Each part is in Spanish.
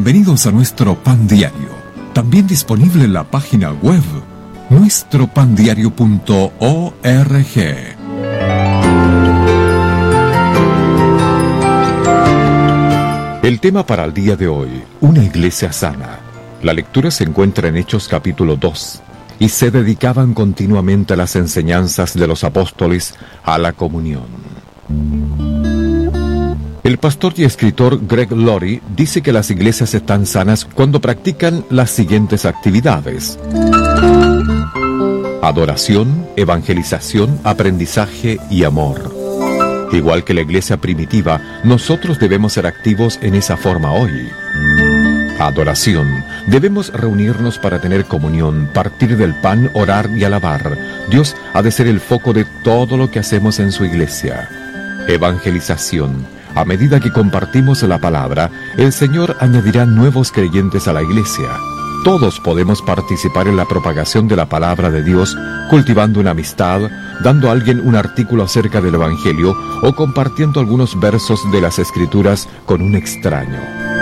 Bienvenidos a nuestro Pan Diario, también disponible en la página web nuestropandiario.org. El tema para el día de hoy, una iglesia sana. La lectura se encuentra en Hechos capítulo 2, y se dedicaban continuamente a las enseñanzas de los apóstoles, a la comunión. El pastor y escritor Greg Laurie dice que las iglesias están sanas cuando practican las siguientes actividades: adoración, evangelización, aprendizaje y amor. Igual que la iglesia primitiva, nosotros debemos ser activos en esa forma hoy. Adoración. Debemos reunirnos para tener comunión, partir del pan, orar y alabar. Dios ha de ser el foco de todo lo que hacemos en su iglesia. Evangelización. A medida que compartimos la palabra, el Señor añadirá nuevos creyentes a la iglesia. Todos podemos participar en la propagación de la palabra de Dios, cultivando una amistad, dando a alguien un artículo acerca del Evangelio o compartiendo algunos versos de las Escrituras con un extraño.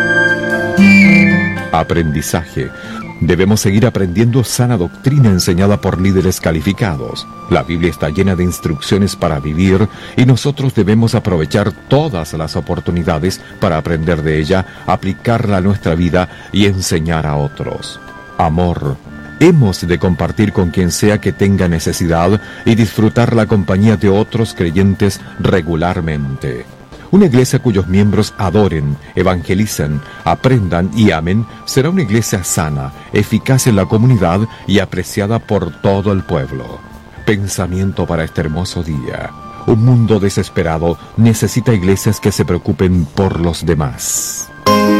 Aprendizaje. Debemos seguir aprendiendo sana doctrina enseñada por líderes calificados. La Biblia está llena de instrucciones para vivir y nosotros debemos aprovechar todas las oportunidades para aprender de ella, aplicarla a nuestra vida y enseñar a otros. Amor. Hemos de compartir con quien sea que tenga necesidad y disfrutar la compañía de otros creyentes regularmente. Una iglesia cuyos miembros adoren, evangelicen, aprendan y amen será una iglesia sana, eficaz en la comunidad y apreciada por todo el pueblo. Pensamiento para este hermoso día. Un mundo desesperado necesita iglesias que se preocupen por los demás.